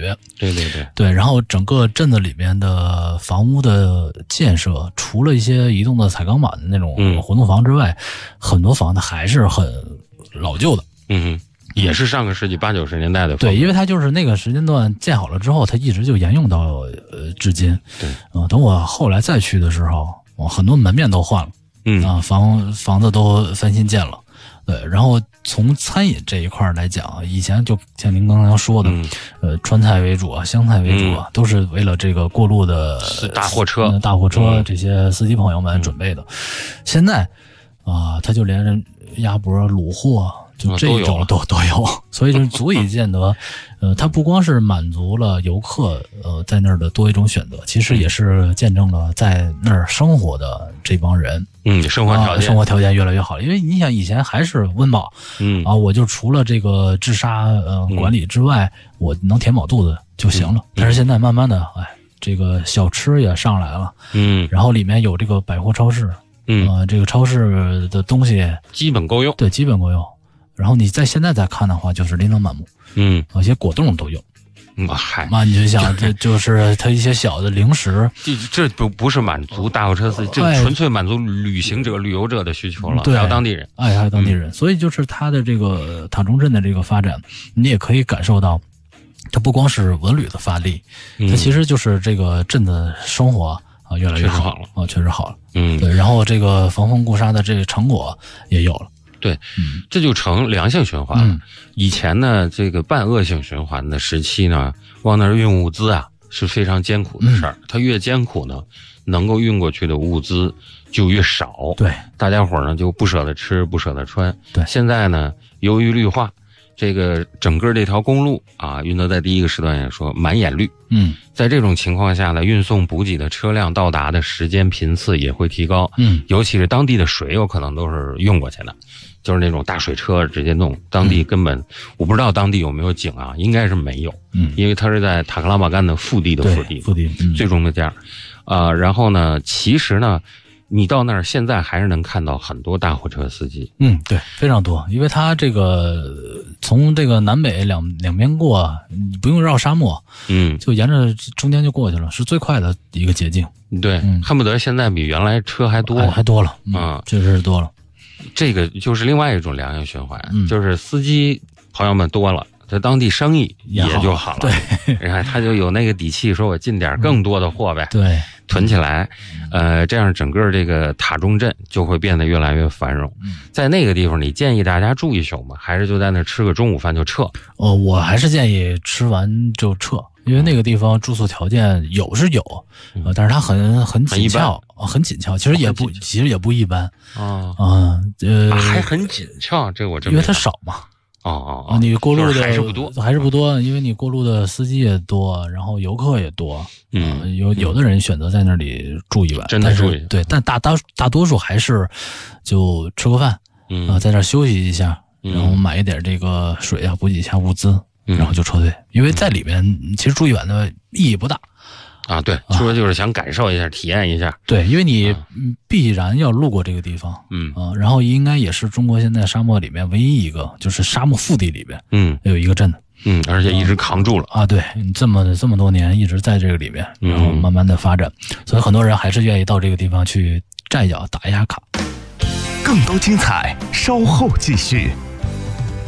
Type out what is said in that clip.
觉。 对， 然后整个镇子里面的房屋的建设，除了一些移动的彩钢板的那种活动房之外，很多房子还是很老旧的。 也是上个世纪80、90年代的房子。 对，因为它就是那个时间段建好了之后，它一直就沿用到至今。 对， 等我后来再去的时候，很多门面都换了，房子都翻新建了。对，然后从餐饮这一块来讲，以前就像您刚才说的，川菜为主啊，湘菜为主啊，都是为了这个过路的大货车这些司机朋友们准备的。现在他就连鸭脖、卤货就这种都有，所以就足以见得，它不光是满足了游客在那儿的多一种选择，其实也是见证了在那儿生活的这帮人， 生活条件越来越好。因为你想以前还是温饱，我就除了这个治沙管理之外，我能填饱肚子就行了。但是现在慢慢的，这个小吃也上来了，然后里面有这个百货超市，这个超市的东西基本够用， 对，基本够用。然后你现在再看的话，就是琳琅满目，有些果冻都有，你就想这就是它一些小的零食， 这不是满足大货车司机，这纯粹满足旅行者、旅游者的需求了， 对， 还有当地人， 还有当地人，所以就是它的这个塔中镇的这个发展，你也可以感受到，它不光是文旅的发力，它其实就是这个镇子生活越来越好了，确实好了，对，然后这个防风固沙的这个成果也有了。 对，这就成良性循环了。以前呢，这个半恶性循环的时期呢，往那儿运物资是非常艰苦的事儿。它越艰苦呢，能够运过去的物资就越少。 对， 大家伙呢就不舍得吃，不舍得穿。 对， 现在呢，由于绿化，这个整个这条公路运德在第一个时段也说满眼绿。在这种情况下呢，运送补给的车辆到达的时间频次也会提高。尤其是当地的水有可能都是运过去的。就是那种大水车直接弄，当地根本我不知道当地有没有井应该是没有，因为它是在塔克拉玛干的腹地的腹地，最终的家，然后呢，其实呢，你到那儿现在还是能看到很多大货车司机， 对，非常多，因为它这个从这个南北两边过，你不用绕沙漠，就沿着中间就过去了，是最快的一个捷径， 对，恨不得现在比原来车还多， 还多了，确实是多了。 这个就是另外一种良性循环，就是司机朋友们多了，在当地生意也就好了。 对， 然后他就有那个底气，说我进点更多的货呗， 对， 囤起来，这样整个这个塔中镇就会变得越来越繁荣。在那个地方，你建议大家住一宿吗？还是就在那吃个中午饭就撤？ 我还是建议吃完就撤。因为那个地方住宿条件是有，但是它很紧俏，很紧俏，其实也不一般还很紧俏，这我真因为它少嘛。你过路的还是不多， 因为你过路的司机也多，然后游客也多，有的人选择在那里住一晚， 真的住一晚， 对，但大多数还是就吃个饭，在那休息一下，然后买一点这个水补给一下物资。然后就撤退，因为在里面其实住一晚的意义不大对，说就是想感受一下，体验一下。 对，因为你必然要路过这个地方，然后应该也是中国现在沙漠里面唯一一个，就是沙漠腹地里边，有一个镇子， 而且一直扛住了对，你这么多年一直在这个里面，然后慢慢的发展，所以很多人还是愿意到这个地方去站一脚打一下卡。 更多精彩稍后继续。